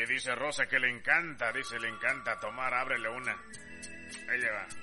Oye, dice Rosa que le encanta tomar, ábrele una. Ahí lleva.